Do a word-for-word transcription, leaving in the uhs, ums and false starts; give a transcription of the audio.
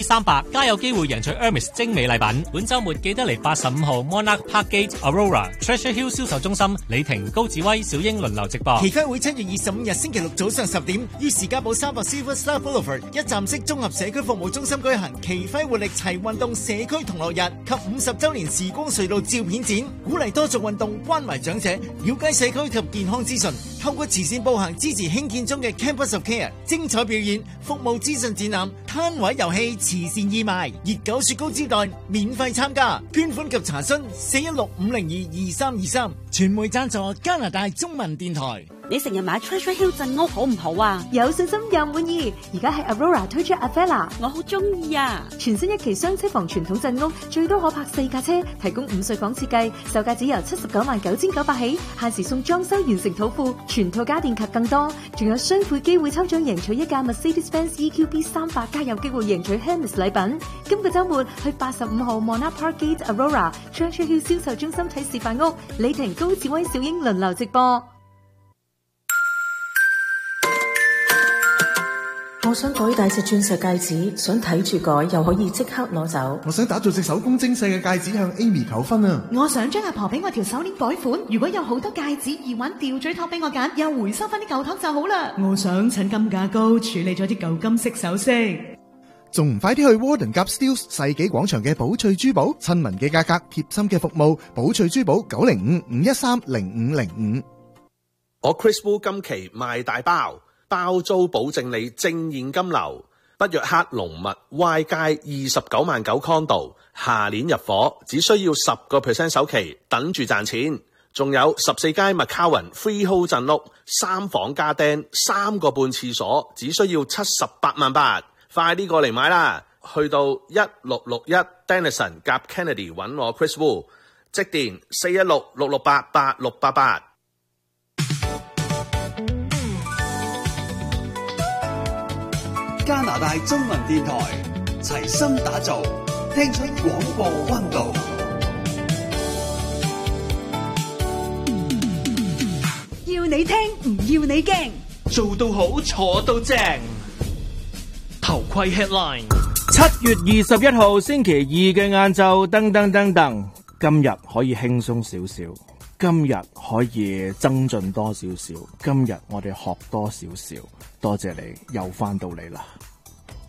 三百，加有機會贏取 Hermes 精美禮品。本週末記得嚟八十五號 Monarch Parkgate Aurora Treasure Hill 銷售中心，李婷、高志威、小英輪流直播。 期間會七月二十五日星期六早上十點，於士嘉堡三百 Silver Star Boulevard 一站式綜合社區服務中心舉行奇輝活力齊運動社區同樂日及五十週年時光隧道照片展，鼓勵多做運動，關懷長者，了解社區及健康資訊，透過慈善步行支持興建中嘅 Campus of Care， 精彩表演、服務資訊展覽、攤位遊戲、慈善義賣、熱狗雪糕招待，免費參加，捐款及查詢四一六五零二二三二三，傳媒贊助加拿大中文電台。 你成日買 Treasure Hill 鎮屋好唔好啊？ 有信心又滿意，而家喺 Aurora 推出 Avella， 我好中意啊！ 全新一期雙車房傳統鎮屋，最多可泊四架車，提供五睡房設計，售價只由七十九萬九千九百起，限時送裝修完成土庫，全套家電及更多，仲有雙倍機會抽獎贏取一架 Mercedes-Benz E Q B 三百，加有機會贏取 Hermes 禮品。今個週末去八十五號 Monarch Parkgate Aurora Treasure Hill 銷售中心睇示範屋，李婷、高志威、小英輪流直播。 我想改大隻鑽石戒指，想睇住改又可以即刻攞走。 我想打造隻手工精細嘅戒指向 Amy 求婚啊！ 我想將阿婆俾我條手鏈改款，如果有好多戒指、耳環、吊墜托俾我揀，又回收翻啲舊托就好啦。我想趁金價高，處理咗啲舊金色首飾。 仲唔快啲去 Warden Gap Steeles 世紀廣場嘅寶翠珠寶，親民嘅價格，貼心嘅服務，寶翠珠寶九零五五一三零五零五。 我 Chris Wu 今期賣大包。包租保證你正現金流，北約克龍物 Y 街二十九萬九 condo， 下年入伙，只需要十個 percent 首期，等住賺錢。仲有十四街麥卡雲 freehold 鎮屋，三房加釘，三個半廁所，只需要七十八萬八，快啲過嚟買啦！去到一六六一 Denison 夾 Kennedy 揾我 Chris Wu， 即電四一六六六八八六八八。 加拿大中文電台齊心打造，聽出廣播溫度。 要你聽，唔要你驚， 做到好，坐到正。頭盔 headline， 七月二十一號星期二嘅晏晝，噔噔噔噔，今日可以輕鬆少少，今日可以增進多少少，今日我哋學多少少，多謝你又翻到嚟啦。